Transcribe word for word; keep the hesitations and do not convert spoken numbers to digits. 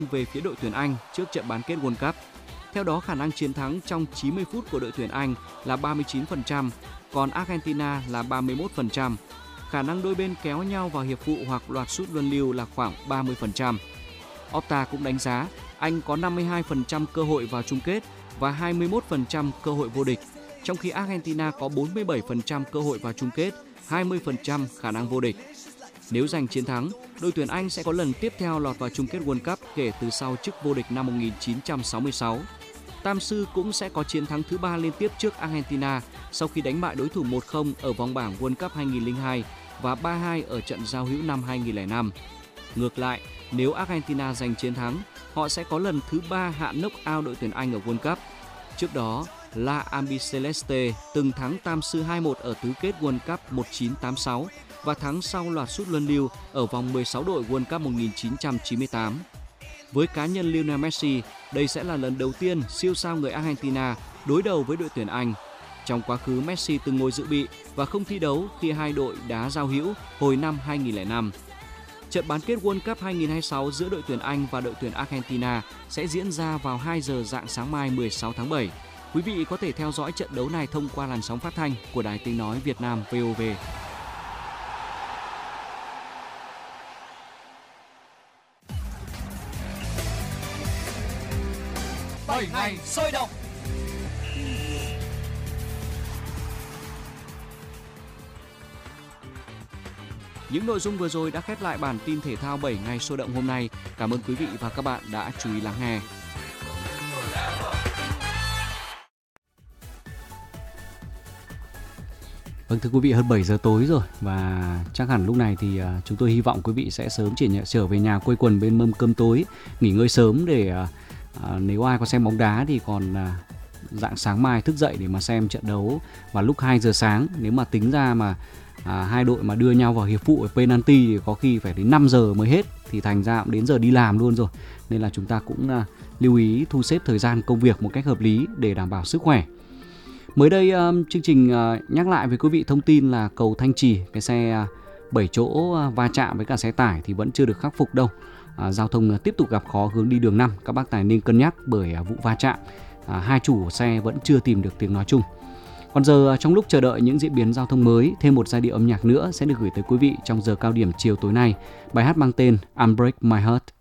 về phía đội tuyển Anh trước trận bán kết World Cup. Theo đó, khả năng chiến thắng trong chín mươi phút của đội tuyển Anh là ba mươi chín phần trăm, còn Argentina là ba mươi mốt phần trăm. Khả năng đôi bên kéo nhau vào hiệp phụ hoặc loạt sút luân lưu là khoảng ba mươi phần trăm. Opta cũng đánh giá Anh có năm mươi hai phần trăm cơ hội vào chung kết và hai mươi mốt phần trăm cơ hội vô địch, trong khi Argentina có bốn mươi bảy phần trăm cơ hội vào chung kết, hai mươi phần trăm khả năng vô địch. Nếu giành chiến thắng, đội tuyển Anh sẽ có lần tiếp theo lọt vào chung kết World Cup kể từ sau chức vô địch năm một nghìn chín trăm sáu mươi sáu. Tam sư cũng sẽ có chiến thắng thứ ba liên tiếp trước Argentina sau khi đánh bại đối thủ một không ở vòng bảng World Cup hai nghìn không trăm lẻ hai và ba hai ở trận giao hữu năm hai nghìn không trăm lẻ năm. Ngược lại, nếu Argentina giành chiến thắng, họ sẽ có lần thứ ba hạ knock-out đội tuyển Anh ở World Cup. Trước đó, La Albiceleste từng thắng Tam sư hai một ở tứ kết World Cup một nghìn chín trăm tám mươi sáu và thắng sau loạt sút luân lưu ở vòng mười sáu đội World Cup một nghìn chín trăm chín mươi tám. Với cá nhân Lionel Messi, đây sẽ là lần đầu tiên siêu sao người Argentina đối đầu với đội tuyển Anh. Trong quá khứ, Messi từng ngồi dự bị và không thi đấu khi hai đội đá giao hữu hồi năm hai nghìn không trăm lẻ năm. Trận bán kết World Cup hai nghìn không trăm hai mươi sáu giữa đội tuyển Anh và đội tuyển Argentina sẽ diễn ra vào hai giờ rạng sáng mai mười sáu tháng bảy. Quý vị có thể theo dõi trận đấu này thông qua làn sóng phát thanh của Đài Tiếng nói Việt Nam vê o vê. bảy ngày sôi động. Những nội dung vừa rồi đã khép lại bản tin thể thao bảy ngày sôi động hôm nay. Cảm ơn quý vị và các bạn đã chú ý lắng nghe. Vâng, thưa quý vị, hơn bảy giờ tối rồi và chắc hẳn lúc này thì uh, chúng tôi hy vọng quý vị sẽ sớm chỉ nhận, trở về nhà quây quần bên mâm cơm tối, nghỉ ngơi sớm để uh, uh, nếu ai có xem bóng đá thì còn uh, rạng sáng mai thức dậy để mà xem trận đấu vào lúc hai giờ sáng. Nếu mà tính ra mà À, hai đội mà đưa nhau vào hiệp phụ ở penalty thì có khi phải đến năm giờ mới hết, thì thành ra cũng đến giờ đi làm luôn rồi. Nên là chúng ta cũng à, lưu ý thu xếp thời gian công việc một cách hợp lý để đảm bảo sức khỏe. Mới đây um, chương trình uh, nhắc lại với quý vị thông tin là cầu Thanh Trì, cái xe uh, bảy chỗ uh, va chạm với cả xe tải thì vẫn chưa được khắc phục đâu. Uh, giao thông uh, tiếp tục gặp khó hướng đi đường năm. Các bác tài nên cân nhắc bởi uh, vụ va chạm uh, hai chủ xe vẫn chưa tìm được tiếng nói chung. Còn giờ, trong lúc chờ đợi những diễn biến giao thông mới, thêm một giai điệu âm nhạc nữa sẽ được gửi tới quý vị trong giờ cao điểm chiều tối nay. Bài hát mang tên Unbreak My Heart.